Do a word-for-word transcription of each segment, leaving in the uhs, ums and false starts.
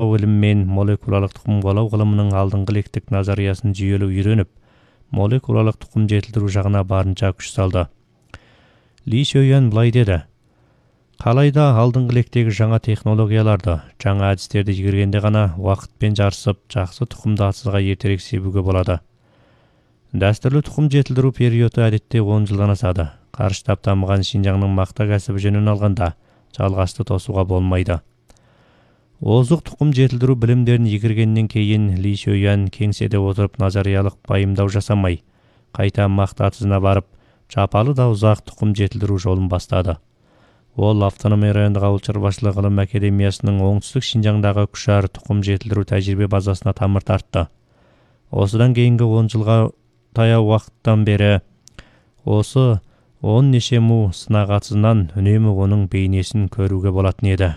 салыстырмалы илим мен молекулалык тукум куалау кылымынын алдыңкы электик назариясын жүйөлүү үйрөнүп, молекулалык тукум жетилдирүү жагына барынча күч салды. Ли Шөйен былай деди: Калайда алдыңкы электеги жаңа технологияларды, жаңа адистерди игергенде гана убакытпен жарысып, жакшы тукумду атсызга эртерээк себүүгө болот. Дәстүрлүү тукум жетилдирүү периоду адетте он жылдан асады. Карыштап дамыган Шинжаңдын макта кәсиби жөнүн алганда, жалгашты тосууга болмойт. Озук тукум жетилдирүү билимдерин игергенден кийин Ли Шөйен кеңседе отуруп назариялык байымдау жасамай, кайта макта атызына барып, чапалы да узак тукум жетилдирүү жолун баштады. Ол автономия райондук ауыл чарбачылык гылым академиясынын оңтүстүк Шинжаңдагы кушар тукум жетилдирүү тажрыйбе базасына тамыр тартты. Осудан кийинки он жылга таяу убакыттан бери осы он неше му сынак атызынан үнөмү онун бейнесин көрүүгө болатын edi.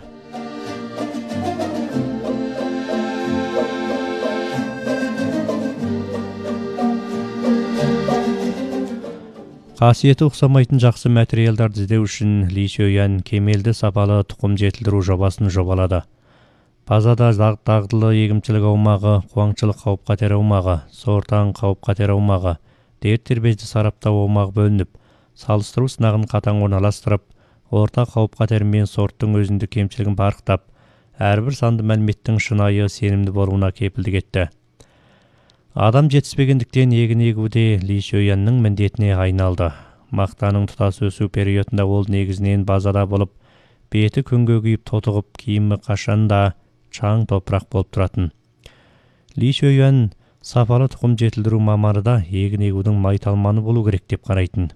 Касиети уксамайтын жакшы материалдарды издөө үчүн Ли Шөйен кемелди сапалы тукум жетилдирүү жобасын жобалады. Базада дагдылы эгимчилик аумагы, кубаңчылык кауп-катер аумагы, сортаң кауп-катер аумагы, дерт тербежди сараптоо аумагы бөлүнүп, салыштыруу сынагын катаң орналаштырып, орта кауп-катер менен сорттун өзүндүк кемчилигин барктап, ар бир санды маалиметтин шынайы, сенимдүү болууна кепилдик этти. Адам жетишпегендиктен эгин эгүүде Ли Шөйеннин міндетине айналды. Мактанын тутас өсүү периодунда ол негизинен базада болуп, бети күнгө күйүп тотугуп, кийими кашанда чаң топурак болуп туратын. Ли Шөйен сапалы тукум жетилдирүү маманы да эгин эгүүдүн майталманы болуу керек деп карайтын.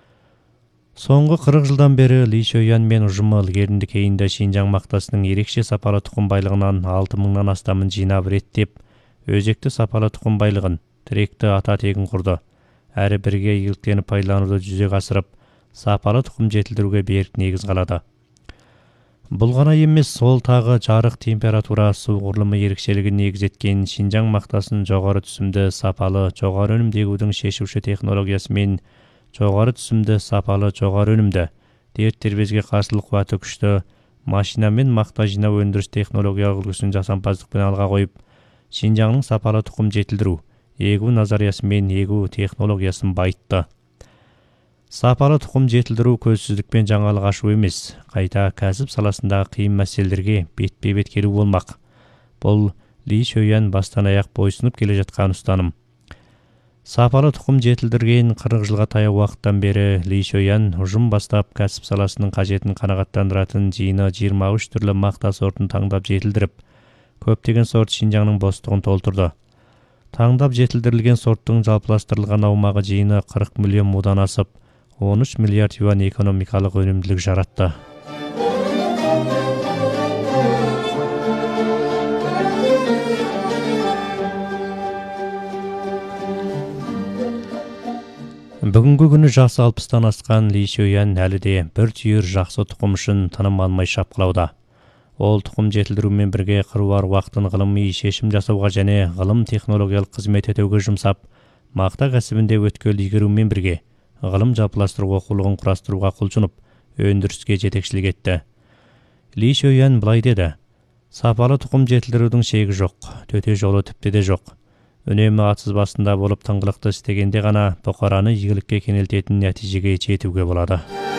Соңғы кырк жылдан бери Ли Шөйен мен ужуму илгеринде кейинде Шинжаң мактасынын эрекше сапалы тукум байлыгынан алты мыңдан астамын жыйнап иреттеп, өзекті сапалы тукум байлыгын, тиректи ата тегин курду. Әрі бирге ийгиликтенип пайдаланууду жүзөгө асырып, сапалы тукум жетилдирүүгө берік негиз калады. Бул гана эмес, ол тагы жарык температура, суу курулуму эрекчелигин негиз эткен Шинжаң мактасынын жогору түсүмдүү сапалы, жогору өнүмдүү эгүүдүн шешүүчү технологиясы менен жогору түсүмдүү сапалы, жогору өнүмдүү, дерт тербезге каршылык кубаты күчтүү машина менен макта жыйнап өндүрүш технологиялык үлгүсүн жасампаздык менен алга коюп, Шинжаңдын сапалы тукум жетилдирүү, эгүү назариясы менен эгүү технологиясын байытты. Сапалы тукум жетилдирүү көзсүздүк жаңалык ашуу эмес, кайта кәсип саласындагы кыйын маселелерге бетпе-бет келүү болмак. Бул Ли Шөйен баштан аяк бойсунуп келе жаткан устаным. Сапалы тукум жетилдирген кырк жылга таяу убакыттан бери Ли Шөйен ужум баштап кәсип саласынын кажетин канагаттандыратын жыйыны жыйырма үч түрлүү макта сортун таңдап жетилдирип, көптөгөн сорт Шинжаңдын бостугун толтурду. Таңдап жетилдирилген сорттун жалпылаштырылган аумагы жыйыны кырк миллион мудан асып, он үч миллиард юан экономикалык өнүмдүүлүк жаратты. Бүгүнкү күнү жасы алпыстан аскан Ли Шөйен әлі де бір түйір жакшы тукум үчүн тыным алмай шапкылауда. Ол тукум жетилдирүү менен бирге кырууар убактын гылымый шешим жасауга жана гылым технологиялык кызмет этүүгө жумсап, макта кәсибинде өткөл ийгерүү менен бирге гылым жалпылаштыруу окуулугун курастырууга кулчунуп, өндүрүскө жетекчилик этти. Ли Шөйен былай деди: Сапалы тукум жетилдирүүнүн шеги жок, төтө жолу типти де жок. Үнөмү атсыз басында болуп тыңгылыкты истегенде гана букараны ийгиликке кенелтетін нәтижеге жетүүгө болот.